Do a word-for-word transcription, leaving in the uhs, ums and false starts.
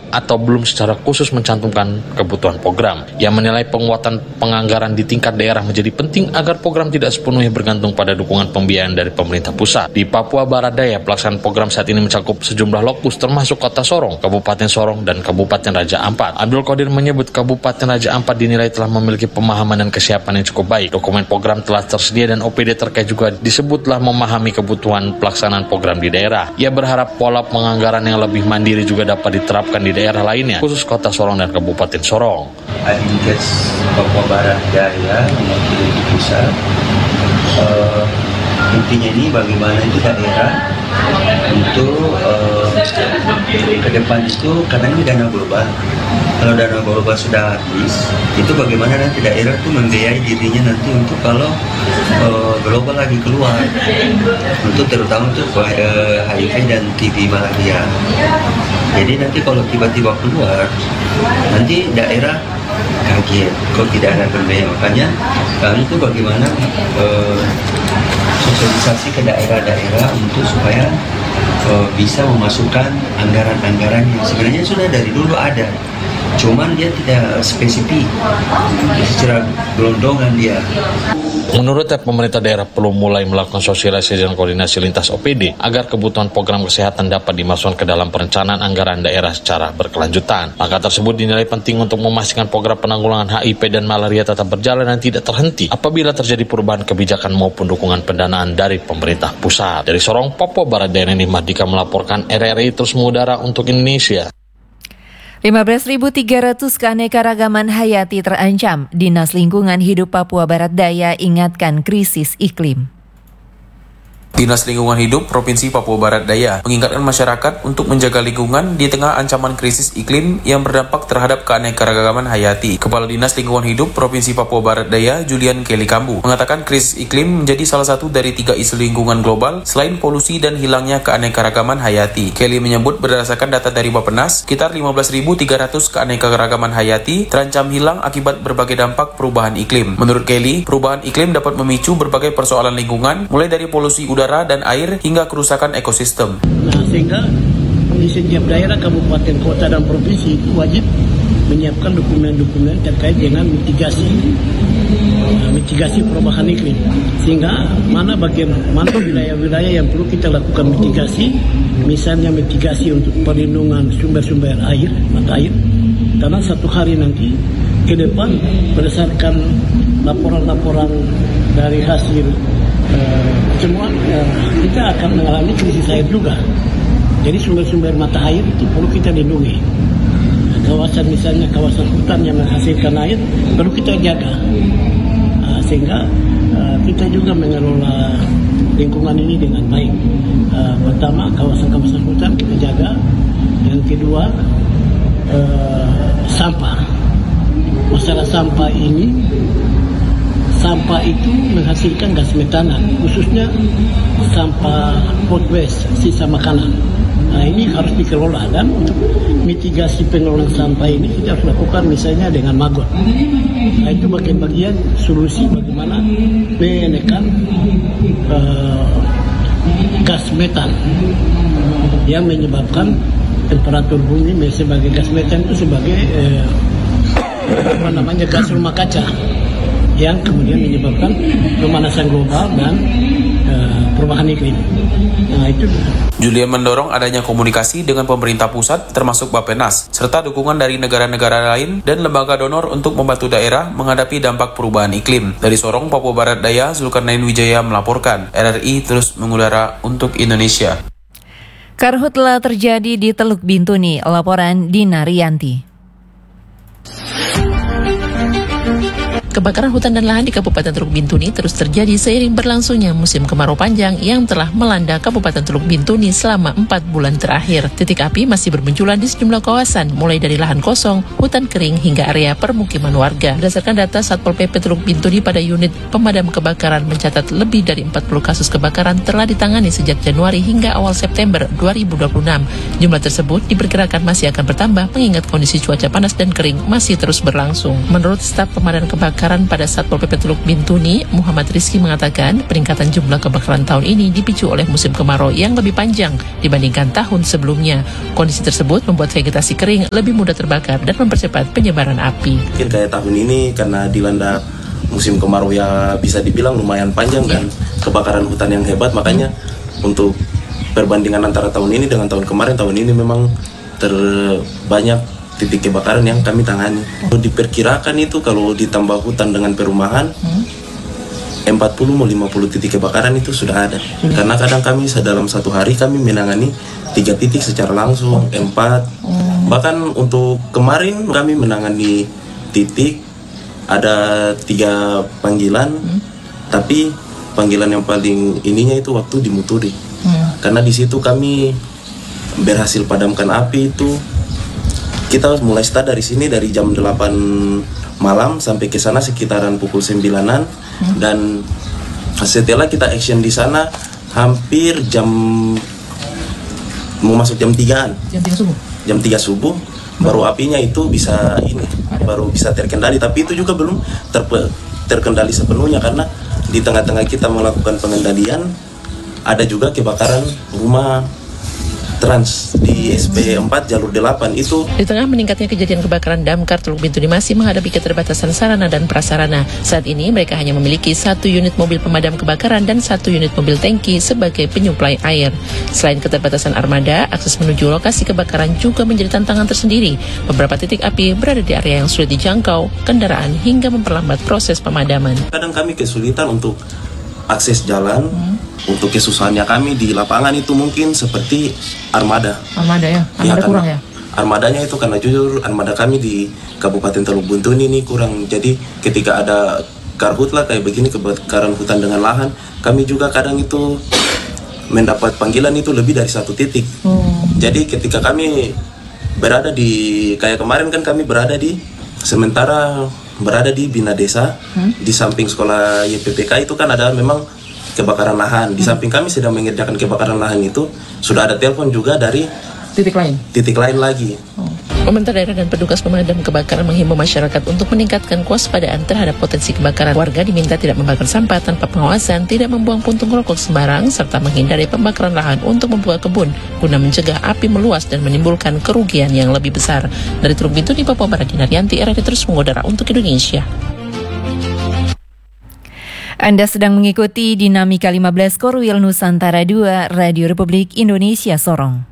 atau belum secara khusus mencantumkan kebutuhan program. Ia menilai penguatan penganggaran di tingkat daerah menjadi penting agar program tidak sepenuhnya bergantung pada dukungan pembiayaan dari pemerintah pusat. Di Papua Barat Daya, pelaksanaan program saat ini mencakup sejumlah lokus termasuk Kota Sorong, Kabupaten Sorong, dan Kabupaten Raja Ampat. Abdul Qadir menyebut Kabupaten Raja Ampat dinilai telah memiliki pemahaman dan kesiapan yang cukup baik. Dokumen program telah tersedia dan O P D terkait juga disebutlah memahami kebutuhan pelaksanaan program di daerah. Ia berharap pola penganggaran yang lebih mandiri juga dapat diterapkan di daerah lainnya, khusus Kota Sorong dan Kabupaten Sorong. Adinkes Papua Barat Daya mewakili di pusat. Uh, intinya ini bagaimana itu daerah untuk uh, ke depan itu, karena ini dana global. Kalau dana global sudah habis, itu bagaimana nanti daerah itu membiayai dirinya nanti untuk kalau uh, global lagi keluar, untuk terutama untuk uh, H I V dan T B malaria. Jadi nanti kalau tiba-tiba keluar, nanti daerah kaget kalau tidak ada pembiayaan. Makanya kami itu bagaimana uh, sosialisasi ke daerah-daerah untuk supaya uh, bisa memasukkan anggaran-anggaran yang sebenarnya sudah dari dulu ada, cuman dia tidak spesifik, secara gelondongan dia. Menurutnya, pemerintah daerah perlu mulai melakukan sosialisasi dan koordinasi lintas O P D agar kebutuhan program kesehatan dapat dimasukkan ke dalam perencanaan anggaran daerah secara berkelanjutan. Langkah tersebut dinilai penting untuk memastikan program penanggulangan H I V dan malaria tetap berjalan dan tidak terhenti apabila terjadi perubahan kebijakan maupun dukungan pendanaan dari pemerintah pusat. Dari Sorong, Papua Barat Daya, Neni Mardika melaporkan R R I terus mengudara untuk Indonesia. lima belas ribu tiga ratus keanekaragaman hayati terancam. Dinas Lingkungan Hidup Papua Barat Daya ingatkan krisis iklim. Dinas Lingkungan Hidup Provinsi Papua Barat Daya mengingatkan masyarakat untuk menjaga lingkungan di tengah ancaman krisis iklim yang berdampak terhadap keanekaragaman hayati. Kepala Dinas Lingkungan Hidup Provinsi Papua Barat Daya, Julian Kelly Kambu, mengatakan krisis iklim menjadi salah satu dari tiga isu lingkungan global selain polusi dan hilangnya keanekaragaman hayati. Kelly menyebut berdasarkan data dari Bappenas, sekitar lima belas ribu tiga ratus keanekaragaman hayati terancam hilang akibat berbagai dampak perubahan iklim. Menurut Kelly, perubahan iklim dapat memicu berbagai persoalan lingkungan, mulai dari polusi udara dan air hingga kerusakan ekosistem. Nah, sehingga di setiap daerah, kabupaten, kota, dan provinsi itu wajib menyiapkan dokumen-dokumen terkait dengan mitigasi uh, mitigasi perubahan iklim. Sehingga mana bagian mana wilayah-wilayah yang perlu kita lakukan mitigasi, misalnya mitigasi untuk perlindungan sumber-sumber air, mata air. Karena satu hari nanti ke depan berdasarkan laporan-laporan dari hasil Uh, semua uh, kita akan mengalami krisis air juga. Jadi sumber-sumber mata air itu perlu kita lindungi. Kawasan misalnya kawasan hutan yang menghasilkan air perlu kita jaga, uh, sehingga uh, kita juga mengelola lingkungan ini dengan baik. Uh, pertama, kawasan-kawasan hutan kita jaga. Yang kedua, uh, sampah. Masalah sampah ini, sampah itu menghasilkan gas metana, khususnya sampah food waste, sisa makanan. Nah, ini harus dikelola, dan untuk mitigasi pengelolaan sampah ini kita harus lakukan misalnya dengan maggot. Nah, itu bagian-bagian solusi bagaimana menekan uh, gas metan yang menyebabkan temperatur bumi sebagai gas metan itu sebagai uh, apa namanya gas rumah kaca yang kemudian menyebabkan pemanasan global dan uh, perubahan iklim. Nah, itu. Julian mendorong adanya komunikasi dengan pemerintah pusat termasuk Bappenas, serta dukungan dari negara-negara lain dan lembaga donor untuk membantu daerah menghadapi dampak perubahan iklim. Dari Sorong, Papua Barat Daya, Zulkarnain Wijaya melaporkan. R R I terus mengudara untuk Indonesia. Karhutla terjadi di Teluk Bintuni. Laporan Dina Rianti. Kebakaran hutan dan lahan di Kabupaten Teluk Bintuni terus terjadi seiring berlangsungnya musim kemarau panjang yang telah melanda Kabupaten Teluk Bintuni selama empat bulan terakhir. Titik api masih bermunculan di sejumlah kawasan, mulai dari lahan kosong, hutan kering, hingga area permukiman warga. Berdasarkan data Satpol P P Teluk Bintuni pada unit pemadam kebakaran mencatat lebih dari empat puluh kasus kebakaran telah ditangani sejak Januari hingga awal September dua ribu dua puluh enam. Jumlah tersebut diperkirakan masih akan bertambah mengingat kondisi cuaca panas dan kering masih terus berlangsung. Menurut staf pemadam kebakaran kebakaran pada Satpol P P Teluk Bintuni, Muhammad Rizky mengatakan peningkatan jumlah kebakaran tahun ini dipicu oleh musim kemarau yang lebih panjang dibandingkan tahun sebelumnya. Kondisi tersebut membuat vegetasi kering lebih mudah terbakar dan mempercepat penyebaran api. Mungkin kayak tahun ini karena dilanda musim kemarau ya bisa dibilang lumayan panjang dan kebakaran hutan yang hebat, makanya untuk perbandingan antara tahun ini dengan tahun kemarin, tahun ini memang terbanyak titik kebakaran yang kami tangani. Diperkirakan itu kalau ditambah hutan dengan perumahan, hmm. empat puluh sampai lima puluh titik kebakaran itu sudah ada. Hmm. Karena kadang kami dalam satu hari kami menangani tiga titik secara langsung, empat. Hmm. Bahkan untuk kemarin kami menangani titik ada tiga panggilan, hmm. tapi panggilan yang paling ininya itu waktu di Muturi. Hmm. Karena di situ kami berhasil padamkan api itu. Kita mulai start dari sini dari jam delapan malam sampai ke sana sekitaran pukul sembilanan, hmm. dan setelah kita action di sana hampir jam mau masuk jam tigaan. Jam tiga subuh. Jam tiga subuh baru apinya itu bisa ini baru bisa terkendali, tapi itu juga belum terpe, terkendali sepenuhnya karena di tengah-tengah kita melakukan pengendalian ada juga kebakaran rumah Trans di S P empat jalur delapan itu. Di tengah meningkatnya kejadian kebakaran damkar, Teluk Bintuni masih menghadapi keterbatasan sarana dan prasarana. Saat ini mereka hanya memiliki satu unit mobil pemadam kebakaran dan satu unit mobil tangki sebagai penyuplai air. Selain keterbatasan armada, akses menuju lokasi kebakaran juga menjadi tantangan tersendiri. Beberapa titik api berada di area yang sulit dijangkau kendaraan hingga memperlambat proses pemadaman. Kadang kami kesulitan untuk akses jalan. Hmm. Untuk kesusahannya kami di lapangan itu mungkin seperti armada. Armada ya? Armada ya, kurang ya? Armadanya itu karena jujur armada kami di Kabupaten Teluk Bintuni ini kurang. Jadi ketika ada karhutla kayak begini, kebakaran hutan dengan lahan, kami juga kadang itu mendapat panggilan itu lebih dari satu titik. Hmm. Jadi ketika kami berada di, kayak kemarin kan kami berada di, sementara berada di Bina Desa, hmm? di samping sekolah Y P P K itu kan ada memang kebakaran lahan. Di samping kami sedang mengerjakan kebakaran lahan itu, sudah ada telepon juga dari titik lain titik lain lagi. Oh. Pemerintah daerah dan petugas pemadam kebakaran menghimbau masyarakat untuk meningkatkan kewaspadaan terhadap potensi kebakaran. Warga diminta tidak membakar sampah tanpa pengawasan, tidak membuang puntung rokok sembarang, serta menghindari pembakaran lahan untuk membuat kebun guna mencegah api meluas dan menimbulkan kerugian yang lebih besar. Dari Teluk Bintuni, Papua Barat, Dinaryanti, R R I terus mengudara untuk Indonesia. Anda sedang mengikuti Dinamika lima belas Korwil Nusantara dua Radio Republik Indonesia Sorong.